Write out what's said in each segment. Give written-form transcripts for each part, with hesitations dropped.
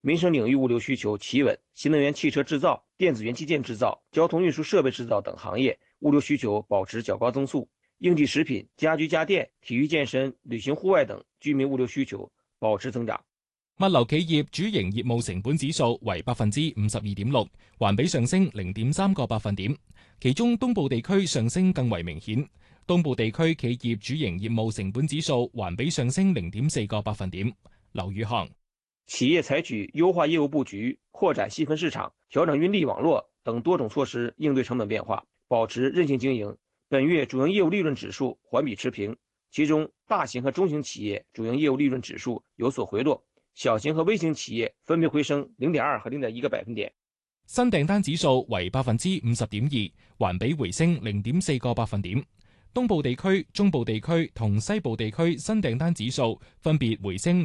民生领域物流需求企稳，新能源汽车制造、电子元器件制造、交通运输设备制造等行业物流需求保持较高增速。应急食品、家居家電、體育健身、旅行戶外等居民物流需求保持增長。 物流企業主營業務成本指數為52.6%，環比上升0.3個百分點。其中東部地區上升更為明顯，東部地區企業主營業務成本指數環比上升0.4個百分點。劉宇航。 企業採取優化業務佈局、擴展細分市場、調整運力網絡等多種措施應對成本變化，保持韌性經營。本月主營業務利潤指數環比持平，其中大型和中型企業主營業務利潤指數有所回落，小型和微型企業分別回升0.2和0.1個百分點。 新訂單指數為50.2%，環比回升0.4個百分點。東部地區、中部地區同西部地區新訂單指數分別回升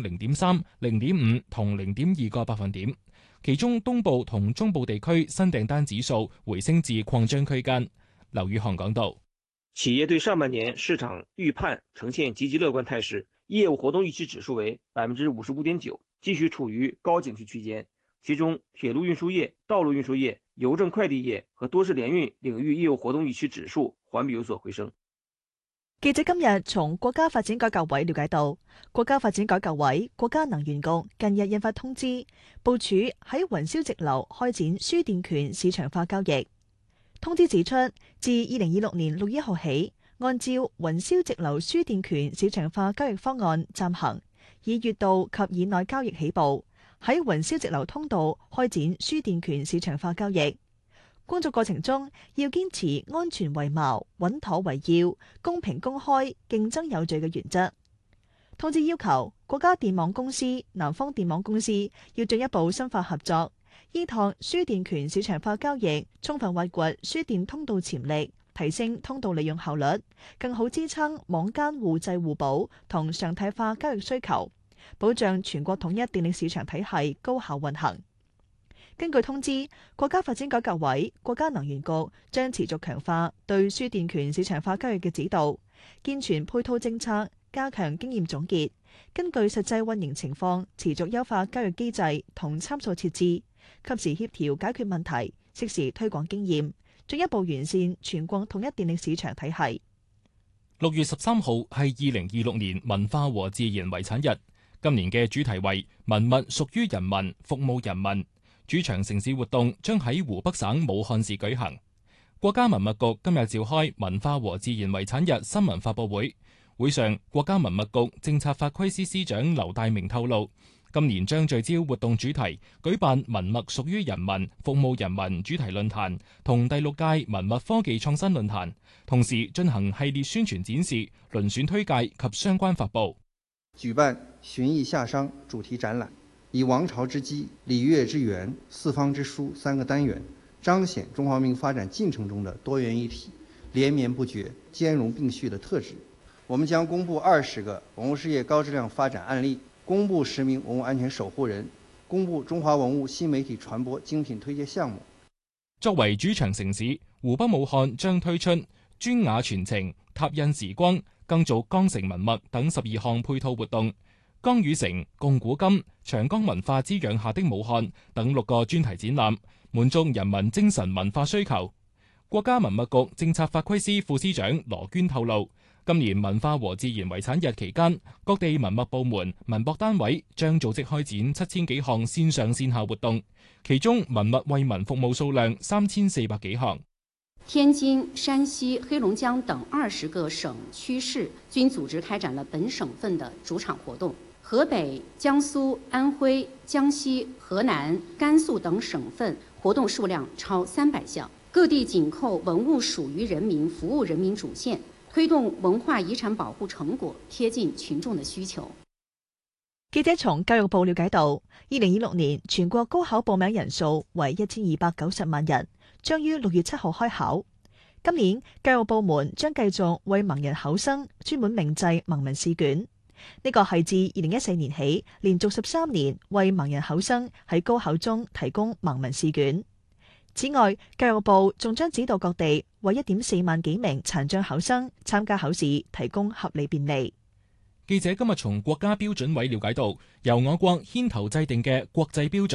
0.3、0.5同0.2個百分點，其中東部同中部地區新訂單指數回升至擴張區間。劉宇航講道。 企業對上半年市場預判呈現積極樂觀態勢，業務活動預期指數為55.9%，繼續處於高景氣區間。其中，鐵路運輸業、道路運輸業、郵政快遞業和多式聯運領域業務活動預期指數環比有所回升。 記者今日從國家發展改革委了解到，國家發展改革委、國家能源局近日印發通知，部署喺雲霄直流開展輸電權市場化交易。通知指出，自2026年6月1號起，按照雲霄直流輸電權市場化交易方案暫行，以月度及以內交易起步，喺雲霄直流通道開展輸電權市場化交易。工作過程中要堅持安全為矛、穩妥為要、公平公開、競爭有序嘅原則。通知要求國家電網公司、南方電網公司要進一步深化合作，依託輸電權市場化交易，充分挖掘輸電通道潛力，提升通道利用效率，更好支撐網間互濟互補同常態化交易需求，保障全國統一電力市場體系高效運行。根據通知，國家發展改革委、國家能源局將持續強化對輸電權市場化交易嘅指導，健全配套政策，加強經驗總結，根據實際運營情況持續優化交易機制同參數設置，及時協調解決問題，適時推廣經驗，進一步完善全國統一電力市場體系。 6月13號係2026年文化和自然遺產日，今年嘅主題為文物屬於人民，服務人民。主場城市活動將喺湖北省武漢市舉行。國家文物局今日召開文化和自然遺產日新聞發佈會，會上國家文物局政策法規司司長劉大明透露，今年將聚焦活動主題，舉辦文物屬於人民、服務人民主題論壇同第6屆文物科技創新論壇，同時進行系列宣傳展示、遴選推介及相關發佈。 舉辦尋異夏商主題展覽，以王朝之基、禮樂之源、四方之書3個單元，彰顯中華文明發展進程中的多元一體、連綿不絕、兼容並蓄的特質。我們將公布20個文物事業高質量發展案例，公布10名文物安全守護人，公布中華文物新媒體傳播精品推介項目。 作為主場城市，湖北武漢將推出磚瓦傳承、拓印時光、更造江城文物等12項配套活動。江與城、共古今、長江文化滋養下的武漢等6個專題展覽，滿足人民精神文化需求。國家文物局政策法規司副司長羅娟透露，今年文化和自然遺產日期間，各地文物部門、文博單位將組織開展7000幾項線上線下活動，其中文物為民服務數量3400幾項。 天津、山西、黑龍江等20個省區市均組織開展了本省份的主場活動。河北、江蘇、安徽、江西、河南、甘肅等省份活動數量超300項，各地緊扣文物屬於人民、服務人民主線，推動文化遺產保護成果貼近群眾的需求。 記者從教育部了解到，2026年全國高考報名人數為1290萬人，將於6月7號開考。今年教育部門將繼續為盲人考生專門銘製盲文試卷。呢個係自2014年起，連續13年為盲人考生喺高考中提供盲文試卷。此外，教育部仲將指導各地為1.4萬幾名殘障考生參加考試提供合理便利。 記者今日從國家標準委了解到，由我國牽頭制定嘅國際標準